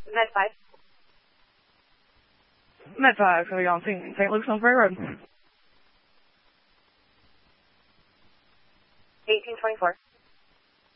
Med 5. Med 5, so you're on St. Luke's on Ferry Road. 1824.